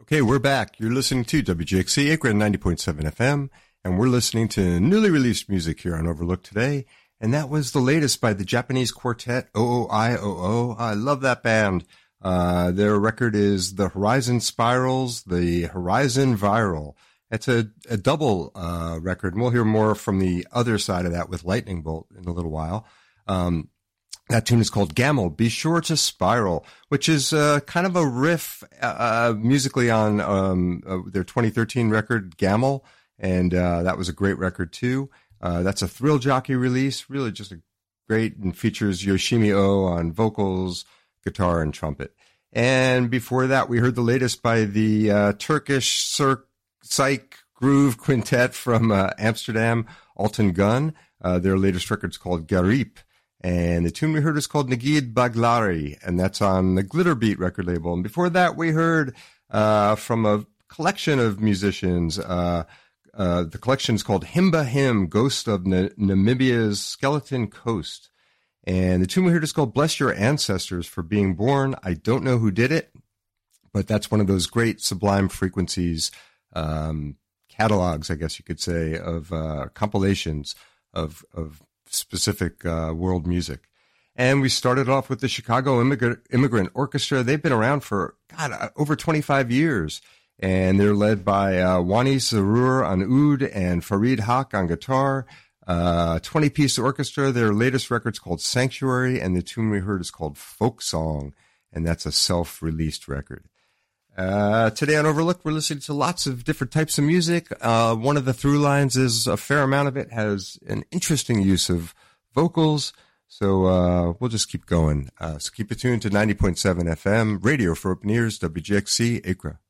Okay, we're back. You're listening to WGXC Acre 90.7 FM, and we're listening to newly released music here on Overlook today. And that was the latest by the Japanese quartet OOIOO. I love that band. Their record is The Horizon Spirals, The Horizon Viral. It's a double record, and we'll hear more from the other side of that with Lightning Bolt in a little while. That tune is called Gamel, Be Sure to Spiral, which is kind of a riff musically on their 2013 record, Gamel, and that was a great record too. That's a Thrill Jockey release, really just a great, and features Yoshimi O on vocals, guitar, and trumpet. And before that, we heard the latest by the Turkish Psych Groove Quintet from Amsterdam, Alton Gun. Their latest record's called Garip. And the tune we heard is called Nagid Baglari, and that's on the Glitterbeat record label. And before that, we heard from a collection of musicians. The collection is called Himba Him, Ghost of Namibia's Skeleton Coast. And the tune we heard is called Bless Your Ancestors for Being Born. I don't know who did it, but that's one of those great Sublime Frequencies catalogs, I guess you could say, of compilations of specific world music. And we started off with the Chicago Immigrant Orchestra. They've been around for, over 25 years. And they're led by Wani Zarur on oud and Farid Haq on guitar. 20-piece orchestra. Their latest record's called Sanctuary, and the tune we heard is called Folk Song, and that's a self-released record. Today on Overlook, we're listening to lots of different types of music. One of the through lines is a fair amount of it has an interesting use of vocals. So we'll just keep going. So keep it tuned to 90.7 FM, radio for open ears, WGXC, Acre.